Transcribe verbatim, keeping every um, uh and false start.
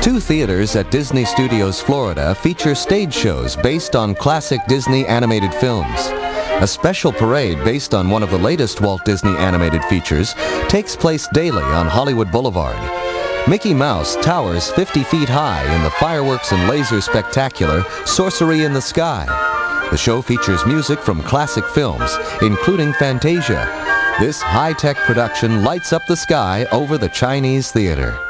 Two theaters at Disney Studios Florida feature stage shows based on classic Disney animated films. A special parade based on one of the latest Walt Disney animated features takes place daily on Hollywood Boulevard. Mickey Mouse towers fifty feet high in the fireworks and laser spectacular Sorcery in the Sky. The show features music from classic films, including Fantasia. This high-tech production lights up the sky over the Chinese theater.